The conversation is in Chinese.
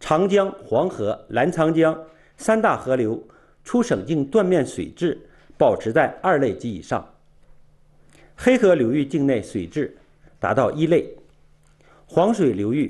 长江、黄河、澜沧江三大河流出省境断面水质保持在2类及以上。黑河流域境内水质达到1类，黄水流域